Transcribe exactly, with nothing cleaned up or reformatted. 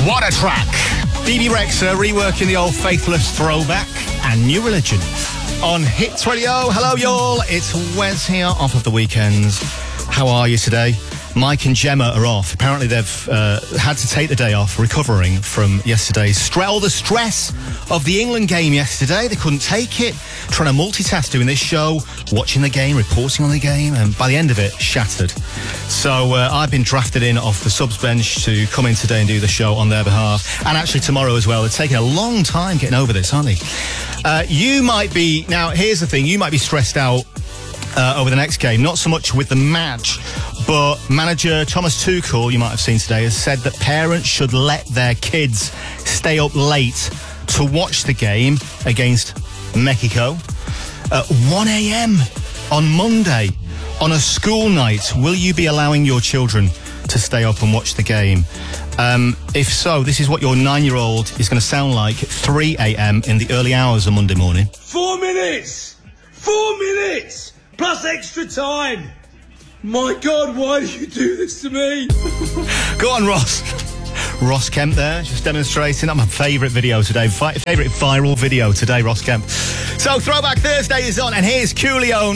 What a track. B B Rexha reworking the old Faithless throwback and New Religion on Hits Radio. Hello, y'all. It's Wes here, off of the weekends. How are you today? Mike and Gemma are off. Apparently they've uh, had to take the day off, recovering from yesterday's stre- all the stress of the England game yesterday. They couldn't take it. Trying to multitask doing this show, watching the game, reporting on the game, and by the end of it, shattered. So uh, I've been drafted in off the subs bench to come in today and do the show on their behalf, and actually tomorrow as well. They're taking a long time getting over this, aren't they? Uh, you might be, now here's the thing, you might be stressed out Uh, over the next game, not so much with the match, but manager Thomas Tuchel, you might have seen today, has said that parents should let their kids stay up late to watch the game against Mexico at one a.m. on Monday on a school night. Will you be allowing your children to stay up and watch the game? Um, if so, this is what your nine-year-old is going to sound like at three a.m. in the early hours of Monday morning. Four minutes! Four minutes! Plus extra time. My God, why do you do this to me? Go on, Ross. Ross Kemp there, just demonstrating. That's my favourite video today. Fi- favourite viral video today, Ross Kemp. So, Throwback Thursday is on, and here's Coolio.